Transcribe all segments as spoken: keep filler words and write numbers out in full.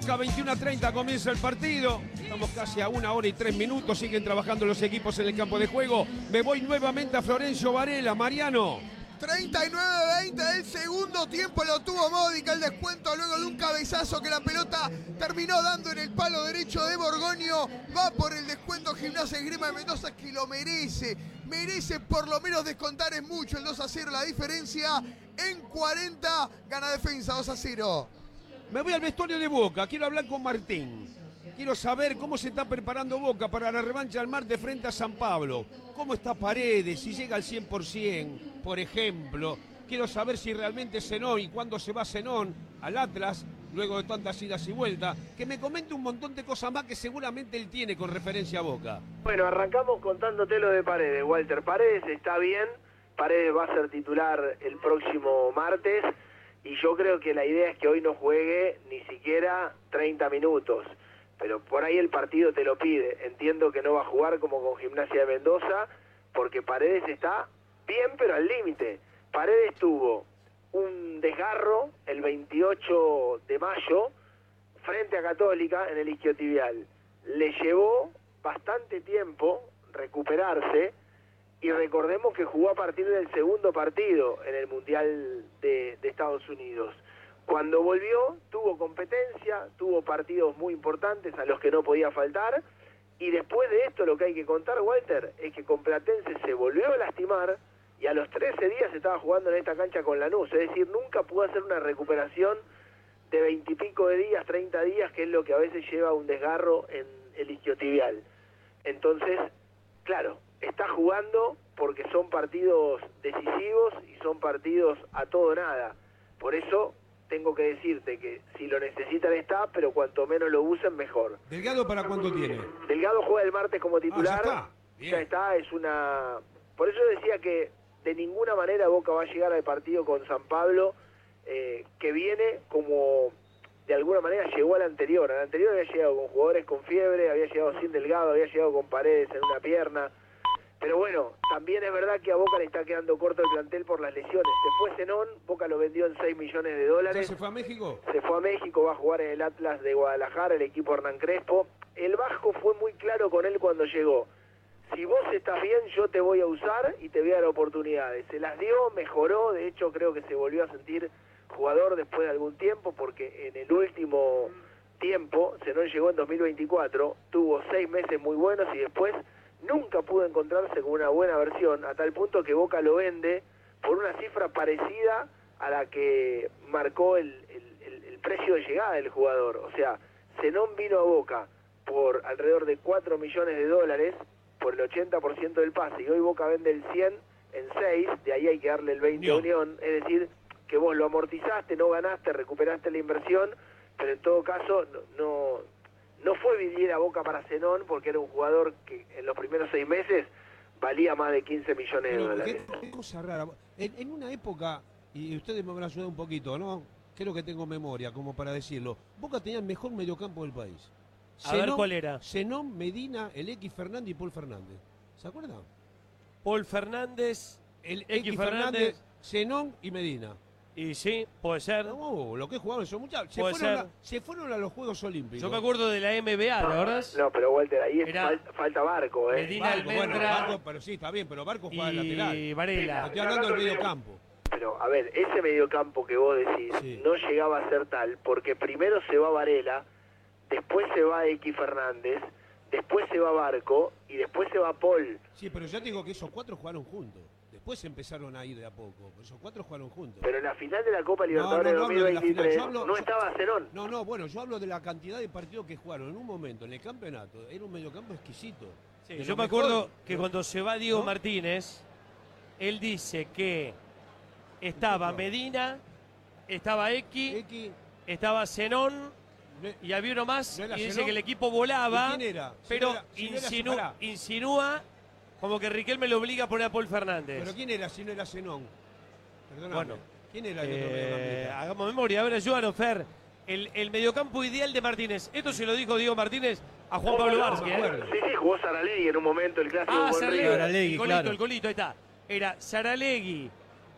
Boca, veintiuno a treinta comienza el partido. Estamos casi a una hora y tres minutos. Siguen trabajando los equipos en el campo de juego. Me voy nuevamente a Florencio Varela. Mariano. treinta y nueve a veinte del segundo tiempo lo tuvo Módica el descuento luego de un cabezazo que la pelota terminó dando en el palo derecho de Borgoño. Va por el descuento Gimnasia Esgrima de Mendoza, que lo merece. Merece por lo menos descontar, es mucho el dos a cero. La diferencia en cuarenta, gana Defensa dos a cero. Me voy al vestuario de Boca. Quiero hablar con Martín. Quiero saber cómo se está preparando Boca para la revancha del martes frente a San Pablo. ¿Cómo está Paredes? Si llega al cien por ciento, por ejemplo. Quiero saber si realmente Zenón y cuándo se va Zenón al Atlas, luego de tantas idas y vueltas. Que me comente un montón de cosas más que seguramente él tiene con referencia a Boca. Bueno, arrancamos contándote lo de Paredes, Walter. Paredes está bien. Paredes va a ser titular el próximo martes. Y yo creo que la idea es que hoy no juegue ni siquiera treinta minutos. Pero por ahí el partido te lo pide. Entiendo que no va a jugar como con Gimnasia de Mendoza, porque Paredes está bien, pero al límite. Paredes tuvo un desgarro el veintiocho de mayo frente a Católica en el isquiotibial. Le llevó bastante tiempo recuperarse, y recordemos que jugó a partir del segundo partido en el Mundial de, de Estados Unidos. Cuando volvió, tuvo competencia, tuvo partidos muy importantes a los que no podía faltar, y después de esto lo que hay que contar, Walter, es que con Platense se volvió a lastimar, y a los trece días estaba jugando en esta cancha con Lanús, es decir, nunca pudo hacer una recuperación de veintipico de días, treinta días, que es lo que a veces lleva un desgarro en el isquiotibial. Entonces, claro, está jugando porque son partidos decisivos y son partidos a todo o nada. Por eso tengo que decirte que si lo necesitan está, pero cuanto menos lo usen, mejor. ¿Delgado para cuánto tiene? Delgado juega el martes como titular. Ah, ya está. Ya está, es una... Por eso decía que de ninguna manera Boca va a llegar al partido con San Pablo, eh, que viene como de alguna manera llegó al anterior. Al anterior había llegado con jugadores con fiebre, había llegado sin Delgado, había llegado con Paredes en una pierna. Pero bueno, también es verdad que a Boca le está quedando corto el plantel por las lesiones. Se fue Zenón, Boca lo vendió en seis millones de dólares. ¿Ya se fue a México? Se fue a México, va a jugar en el Atlas de Guadalajara, el equipo Hernán Crespo. El Vasco fue muy claro con él cuando llegó. Si vos estás bien, yo te voy a usar y te voy a dar oportunidades. Se las dio, mejoró, de hecho creo que se volvió a sentir jugador después de algún tiempo, porque en el último tiempo, Zenón llegó en dos mil veinticuatro, tuvo seis meses muy buenos y después nunca pudo encontrarse con una buena versión, a tal punto que Boca lo vende por una cifra parecida a la que marcó el, el, el, el precio de llegada del jugador. O sea, Zenón vino a Boca por alrededor de cuatro millones de dólares, por el ochenta por ciento del pase, y hoy Boca vende el cien en seis, de ahí hay que darle el veinte a Unión, es decir, que vos lo amortizaste, no ganaste, recuperaste la inversión, pero en todo caso no... no No fue viniera a Boca para Zenón, porque era un jugador que en los primeros seis meses valía más de quince millones de dólares. Qué, qué cosa rara. En, en una época, y ustedes me van a ayudar un poquito, ¿no? Creo que tengo memoria como para decirlo. Boca tenía el mejor mediocampo del país. A Zenón, ver cuál era. Zenón, Medina, el X Fernández y Paul Fernández. ¿Se acuerdan? Paul Fernández, El X X Fernández. Fernández, Zenón y Medina. Y sí, puede ser. No, lo que jugaron esos muchachos. Se Puede fueron, ser. a, se fueron a los Juegos Olímpicos. Yo me acuerdo de la M B A, ¿te acordás? No, pero Walter, ahí es Era fal, falta Barco, ¿eh? Medina, Barco, bueno, Almendra Barco, pero sí, está bien, pero Barco juega de lateral. y Varela. Estoy hablando del medio campo. Pero, a ver, ese mediocampo que vos decís Sí. no llegaba a ser tal, porque primero se va Varela, después se va X Fernández, después se va Barco, y después se va Paul. Sí, pero ya te digo que esos cuatro jugaron juntos. Después empezaron a ir de a poco. Esos cuatro jugaron juntos. Pero en la final de la Copa No, Libertadores no, no hablo de la final, dos mil veintitrés yo hablo- no yo- estaba Zenón. No, no, bueno, yo hablo de la cantidad de partidos que jugaron en un momento en el campeonato. Era un mediocampo exquisito. Sí, De yo lo me mejor, acuerdo que ¿no? cuando se va Diego ¿No? Martínez, él dice que estaba Medina, estaba X, X, estaba Zenón no- y había uno más, ¿No era y dice Zenón? que el equipo volaba, ¿Y quién era? Si pero no era- si no era insinu- Zucará. insinúa como que Riquelme lo obliga a poner a Paul Fernández. ¿Pero quién era si no era Zenón? Perdóname. Bueno, ¿Quién era el otro Eh, mediocampista? hagamos memoria, a ver, ayúdanos, Fer. El, el mediocampo ideal de Martínez. Esto se lo dijo Diego Martínez a Juan Pablo Varsky. ¿eh? Sí, sí, jugó Saralegui en un momento, el clásico Ah, con Saralegui. River. Saralegui, el colito, claro. el colito, ahí está. Era Saralegui,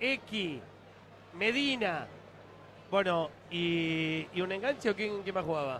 X, Medina. Bueno, y, y un enganche o quién, quién más jugaba.